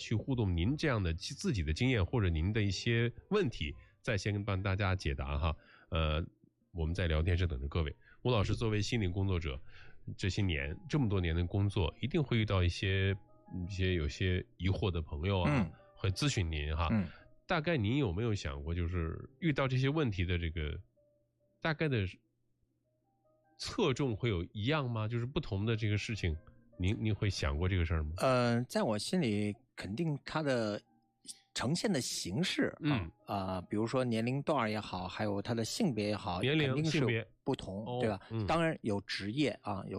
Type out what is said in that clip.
去互动您这样的自己的经验或者您的一些问题，再先帮大家解答哈。我们在聊天室等着各位。吴老师作为心理工作者，这么多年的工作，一定会遇到一些有些疑惑的朋友啊，会咨询您哈。大概您有没有想过，就是遇到这些问题的这个大概的侧重会有一样吗？就是不同的这个事情，您会想过这个事儿吗？ 在我心里，肯定它的呈现的形式比如说年龄段也好，还有它的性别也好， 年龄肯定是性别不同，对吧？当然有职业啊，